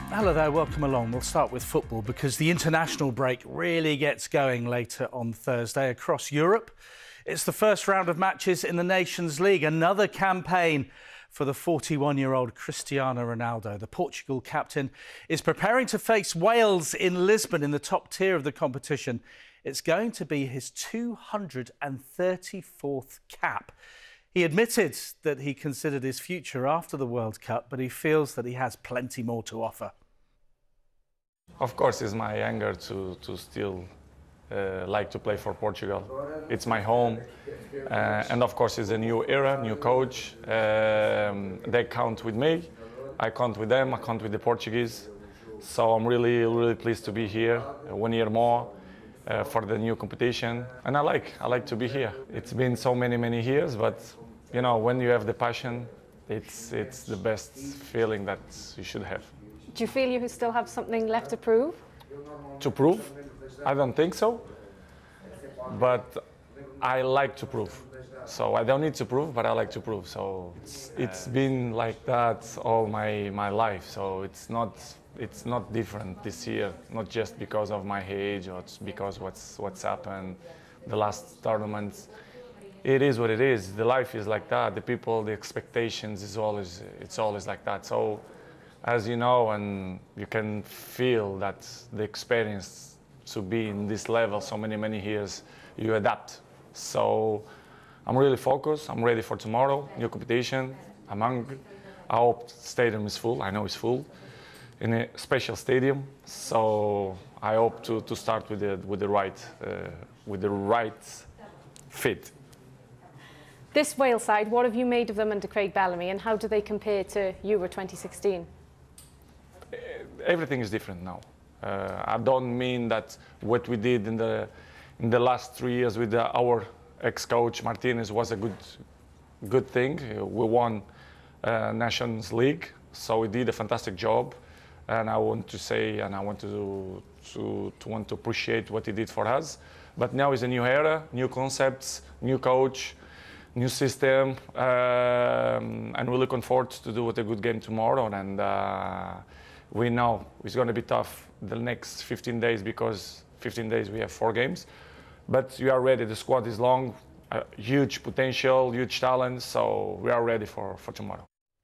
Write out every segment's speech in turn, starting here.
Hello there, welcome along. We'll start with football because the international break really gets going later on Thursday across Europe. It's the first round of matches in the Nations League, another campaign for the 41-year-old Cristiano Ronaldo. The Portugal captain is preparing to face Wales in Lisbon in the top tier of the competition. It's going to be his 234th cap. He admitted that he considered his future after the World Cup, but he feels that he has plenty more to offer. Of course, it's my anger to still like to play for Portugal. It's my home, and of course it's a new era, new coach. They count with me, I count with them, I count with the Portuguese. So I'm really pleased to be here 1 year more for the new competition, and I like to be here. It's been so many years, but you know, when you have the passion, it's the best feeling that you should have. Do you feel you still have something left to prove? To prove? I don't think so, but I like to prove. So I don't need to prove, but I like to prove. So it's been like that all my life. So it's not different this year, not just because of my age or it's because what's happened the last tournaments. It is what it is. The life is like that. The people, the expectations it's always like that. So as you know, and you can feel that the experience to be in this level so many years, you adapt. So I'm really focused. I'm ready for tomorrow, new competition. I'm hungry. I hope the stadium is full. I know it's full in a special stadium. So I hope to start with the right fit. This Wales side, what have you made of them under Craig Bellamy, and how do they compare to Euro 2016? Everything is different now. I don't mean that what we did in the last 3 years with our ex-coach Martinez was a good thing. We won Nations League, so we did a fantastic job. And I want to say, and I want to appreciate what he did for us. But now is a new era, new concepts, new coach, new system, and we're looking forward to do a good game tomorrow. And we know it's going to be tough the next 15 days because 15 days we have 4 games. But we are ready. The squad is long, huge potential, huge talent. So we are ready for tomorrow.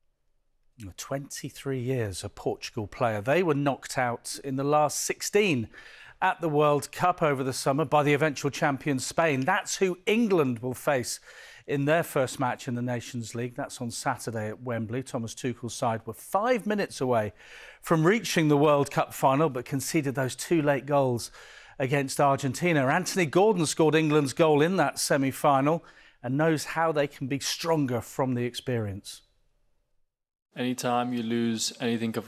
23 years, a Portugal player. They were knocked out in the last 16 at the World Cup over the summer by the eventual champion Spain. That's who England will face in their first match in the Nations League. That's on Saturday at Wembley. Thomas Tuchel's side were 5 minutes away from reaching the World Cup final, but conceded those 2 late goals against Argentina. Anthony Gordon scored England's goal in that semi-final and knows how they can be stronger from the experience. Anytime you lose anything of